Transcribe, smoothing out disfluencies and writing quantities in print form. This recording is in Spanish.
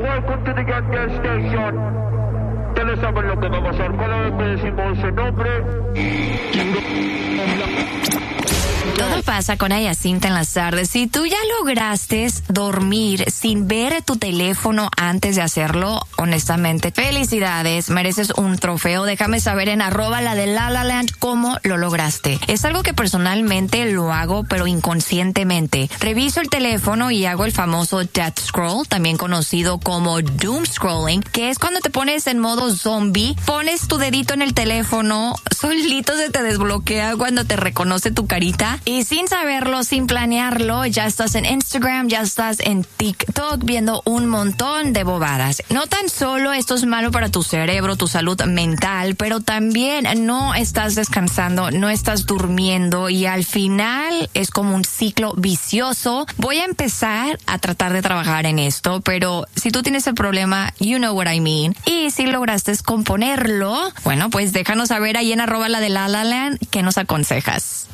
Welcome to the Gas Station. Ustedes saben lo que va a pasar cada vez que decimos ese nombre. Todo pasa con Ayacinta en las tardes. Si tú ya lograste dormir sin ver tu teléfono antes de hacerlo, honestamente, felicidades, mereces un trofeo. Déjame saber en @la_de_la_la_land cómo lo lograste. Es algo que personalmente lo hago, pero inconscientemente. Reviso el teléfono y hago el famoso death scroll, también conocido como doom scrolling, que es cuando te pones en modo zombie, pones tu dedito en el teléfono, solito se te desbloquea cuando te reconoce tu carita. Y sin saberlo, sin planearlo, ya estás en Instagram, ya estás en TikTok viendo un montón de bobadas. No tan solo esto es malo para tu cerebro, tu salud mental, pero también no estás descansando, no estás durmiendo y al final es como un ciclo vicioso. Voy a empezar a tratar de trabajar en esto, pero si tú tienes el problema, you know what I mean. Y si lograste componerlo, bueno, pues déjanos saber ahí en @la_de_la_la_land qué nos aconsejas.